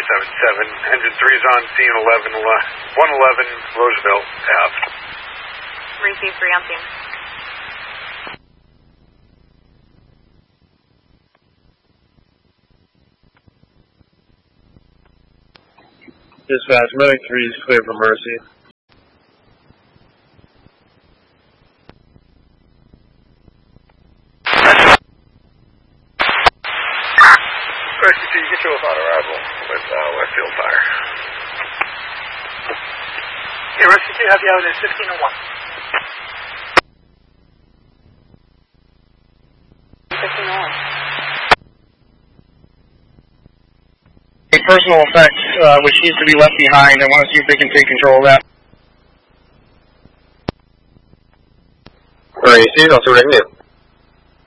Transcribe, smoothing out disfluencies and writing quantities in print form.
777. Engine 3 is on scene 111 Roosevelt Ave. Receive 3 on scene. Dispatch, Medic 3 is clear for Mercy. Mercy 2, you can show us on arrival with Westfield Fire. Yeah, Mercy 2, have you out at 1501. 1501. A personal effects, which needs to be left behind. I want to see if they can take control of that. Alright, you see, I'll see what I can do.